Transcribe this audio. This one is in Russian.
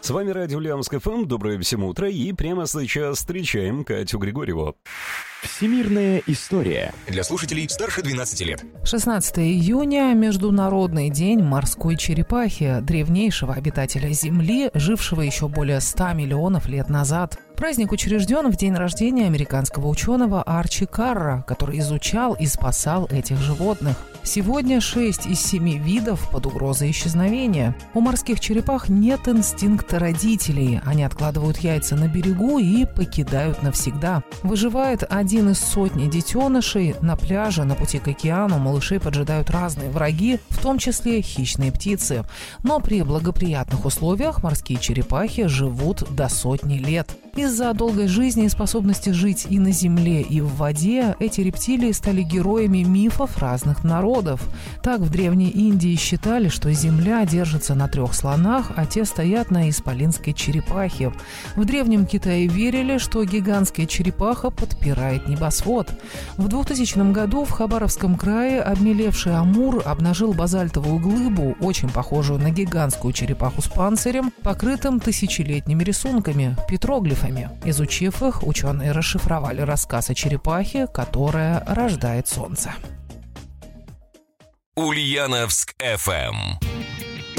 С вами радио Ульяновск ФМ. Доброе всем утро. И прямо сейчас встречаем Катю Григорьеву. Всемирная история. Для слушателей старше 12 лет. 16 июня – Международный день морской черепахи, древнейшего обитателя Земли, жившего еще более 100 миллионов лет назад. Праздник учрежден в день рождения американского ученого Арчи Карра, который изучал и спасал этих животных. Сегодня 6 из 7 видов под угрозой исчезновения. У морских черепах нет инстинкта родителей. Они откладывают яйца на берегу и покидают навсегда. Выживает один из сотни детенышей. На пляже, на пути к океану малышей поджидают разные враги, в том числе хищные птицы. Но при благоприятных условиях морские черепахи живут до 100 лет. Из-за долгой жизни и способности жить и на земле, и в воде, эти рептилии стали героями мифов разных народов. Так в Древней Индии считали, что Земля держится на 3 слонах, а те стоят на исполинской черепахе. В Древнем Китае верили, что гигантская черепаха подпирает небосвод. В 2000 году в Хабаровском крае обмелевший амур обнажил базальтовую глыбу, очень похожую на гигантскую черепаху с панцирем, покрытым тысячелетними рисунками – петроглифами. Изучив их, ученые расшифровали рассказ о черепахе, которая рождает солнце. Ульяновск ФМ.